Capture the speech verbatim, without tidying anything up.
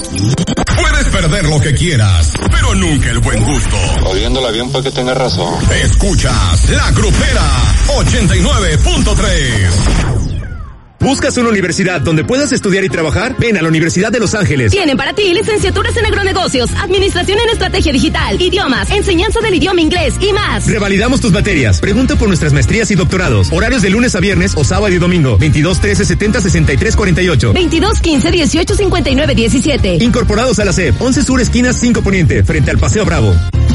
Puedes perder lo que quieras, pero nunca el buen gusto. Odiándola bien para que tenga razón. Escuchas La Grupera ochenta y nueve punto tres. ¿Buscas una universidad donde puedas estudiar y trabajar? Ven a la Universidad de Los Ángeles. Tienen para ti licenciaturas en agronegocios, administración en estrategia digital, idiomas, enseñanza del idioma inglés y más. Revalidamos tus materias. Pregunta por nuestras maestrías y doctorados. Horarios de lunes a viernes o sábado y domingo. veintidós trece setenta sesenta y tres cuarenta y ocho. veintidós quince dieciocho cincuenta y nueve diecisiete. Incorporados a la S E P. once Sur, esquina cinco Poniente, frente al Paseo Bravo.